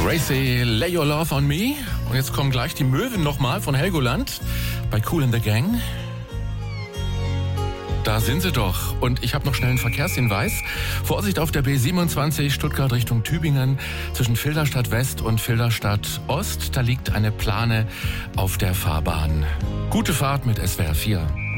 Gracie, Lay Your Love on Me. Und jetzt kommen gleich die Möwen nochmal von Helgoland bei Kool and the Gang. Da sind sie doch. Und ich habe noch schnell einen Verkehrshinweis. Vorsicht auf der B27 Stuttgart Richtung Tübingen zwischen Filderstadt West und Filderstadt Ost. Da liegt eine Plane auf der Fahrbahn. Gute Fahrt mit SWR 4.